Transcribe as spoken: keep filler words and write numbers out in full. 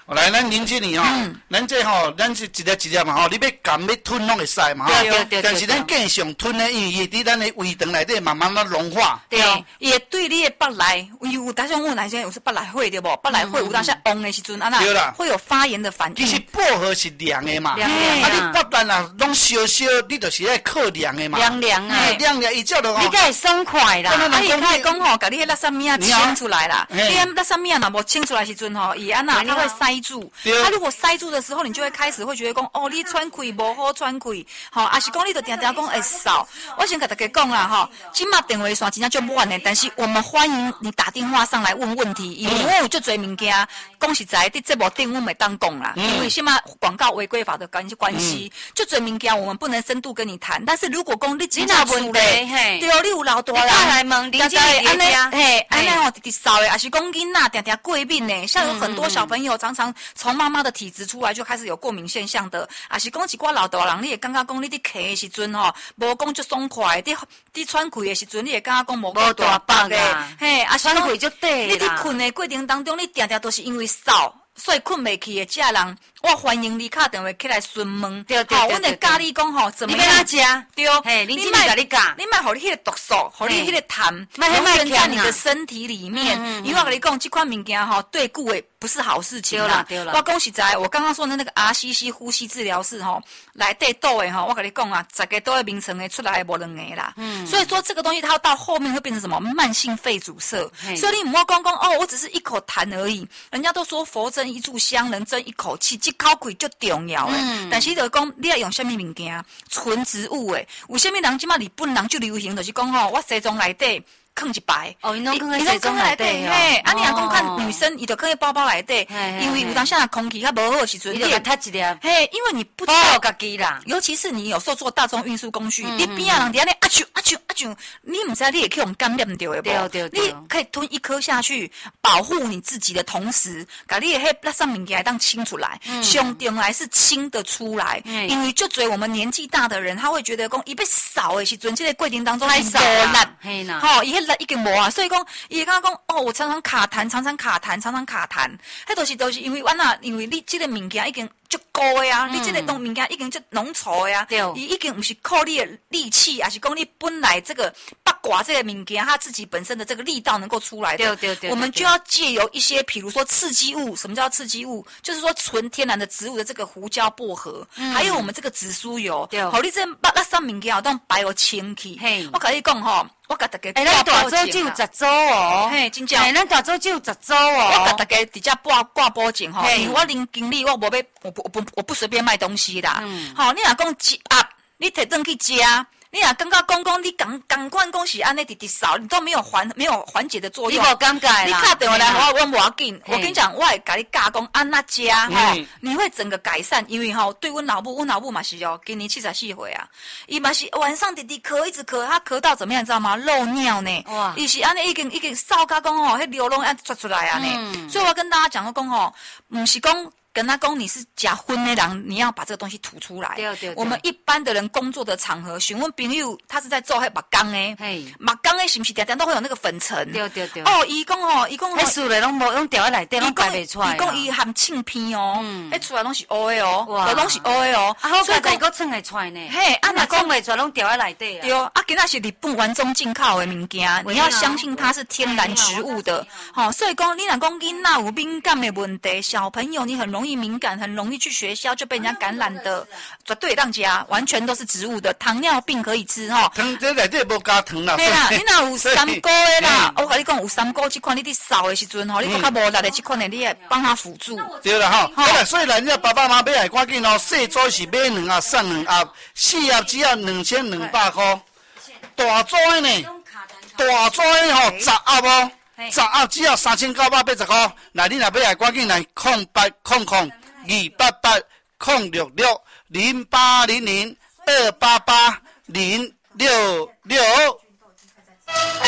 来，咱林经理吼，咱这吼，咱是一粒一粒嘛吼，你要含要吞拢会使嘛吼。 对对对。 但是咱更上吞的，因为伊伫咱的胃肠内底慢慢的融化。 对，伊会对你的腹内，有有当时我男生有时腹内火对不？腹内火有当时旺的时阵，啊那会有发炎的反应。 其实薄荷是凉的嘛， 凉凉啊你不但啊拢烧烧，你就是爱靠凉的嘛。 凉凉啊， 凉凉伊照就吼。 你该会爽快啦。啊，伊开始讲吼，甲你迄垃圾物啊清出来啦。你迄垃圾物啊若无清出来时阵吼，伊安那它会塞住。啊，如果塞住的时候，你就会开始会觉得讲，哦，你喘气无好喘气，吼，啊是讲你就定定讲会扫。我先甲大家讲啦，吼，今麦电话线真正就满的，但是我们欢迎你打电话上来问问题，因为我有足侪物件，讲实在，伫节目顶我袂当讲啦，因为现在广告违规法的关关系，足侪物件我们不能深度跟你谈。但是如果讲你真正问题，对哦，你有老大人，来问，大家安尼，嘿，安尼吼直直扫的，也是讲囡仔定定过敏呢，像有很多小朋友常常从妈妈的体质出来就开始有过敏现象的，也是讲一寡老大人，你会感觉讲你伫咳的时阵吼，无讲足爽快，伫伫喘气的时阵，你会感觉讲无够大腹的，嘿，也是讲你伫困的过程当中，你定定都是因为扫，所以困袂去的这人，我欢迎你打电话起来询问，对对对，我会教你讲吼，怎么样食，对，嘿，你莫甲你教，你莫互你迄个毒素，互你迄个痰，永远在你的身体里面。因为我跟你讲，这款物件吼，对久的不是好事情啦。我讲实在，我刚刚说的那个 R C C 呼吸治疗室吼，内底倒的吼，我跟你讲啊，十个倒的名称的出来无两个啦。嗯，所以说这个东西它到后面会变成什么慢性肺阻塞。所以你唔好讲讲哦，我只是一口痰而已。人家都说佛针一炷香，人争一口气，这口气就重要诶。嗯、但是就讲你要用什么物件，纯植物诶。有什么人即马日本人就流行，就是讲吼，我西装内底。放一排，哦，伊拢放喺西装内底，嘿，啊，你若讲看女生，伊就放喺包包内底，因为有当下空气较无好的时阵，你就吸一粒，嘿，因为你不知道家己啦，尤其是你有时候坐大众运输工具，你边啊人伫安尼啊啾啊啾啊啾，你唔知你也可以用感染掉的，对对对，你可以吞一颗下去，保护你自己的同时，把你的迄垃圾物件当清出来，上重来是清得出来，因为就嘴我们年纪大的人，他会觉得讲伊被扫的时阵，这个过程当中太少啦，嘿呐，好，伊迄。已经无啊，所以讲，伊刚刚讲哦，我常常卡痰，常常卡痰，常常卡痰，迄都是都是因为我那，因为你这个物件已经足高的啊，嗯、你这个东物件已经足浓稠的啊，伊已经不是靠你的力气，还是讲你本来这个八卦这个物件，它自己本身的这个力道能够出来的。对对 对, 对，我们就要借由一些，比如说刺激物，什么叫刺激物？就是说纯天然的植物的这个胡椒、薄荷，嗯、还有我们这个紫苏油，好，你这把那上物件哦，当摆有清气。嘿，我跟你讲吼。我甲大家诶，咱大洲只有十组哦，嘿，真正，诶，咱大洲只有十组哦。我甲大家直接挂挂保证吼，因为我林经理我无要，我不我不我不随便卖东西啦。嗯，好，你若讲一盒，你摕转去食。你若感觉讲讲你赶赶快讲是安尼直直扫，你都没有缓没有缓解的作用。你无感觉啦？你打电话来，我我无要紧。我跟你讲，我会甲你教讲安那食吼，你会整个改善。因为吼，对阮老母，阮老母嘛是哦，今年七十四岁啊，伊嘛是晚上直直咳，一直咳，他咳到怎么样，你知道吗？漏尿呢。哇！伊是安尼已经已经扫甲讲吼，迄流拢要出出来啊呢。嗯。所以我要跟大家讲讲吼，毋是讲。跟他讲你是假荤的人，你要把这个东西吐出来。对对对。我们一般的人工作的场合，询问朋友，他是在做迄木工诶，嘿，木工诶是不是常常都会有那个粉尘？对对对。哦，伊讲哦，伊讲迄厝内拢无拢掉在内底，拢排袂出来。伊讲伊含沁片哦，迄厝内拢是乌诶哦，都拢是乌诶哦。啊，好，所以讲佫蹭会出来呢。嘿，啊，若讲袂出来，拢掉在内底啊。对，啊，今仔是日本原装进口的物件，你要相信它是天然植物的。好，所以讲你若讲囡仔有敏感的问题，小朋友你很容易。容易敏感，很容易去学校就被人家感染的，绝对让家完全都是植物的。糖尿病可以吃哈， 糖这内底无加糖啦。 对啦，你若有三高的啦，我跟你讲有三高这款，你伫扫的时阵吼，你较无力的这款的，你也帮他辅助。 对啦哈，好啦，所以咱这爸爸妈妈买赶紧哦，细组是买两盒送两盒，四盒只要两千两百块，大组的呢，大组的吼十盒哦。十盒只要三千九百八十块，来你若要来，赶紧来空八空空二八八空六六零八零零二八八零六六。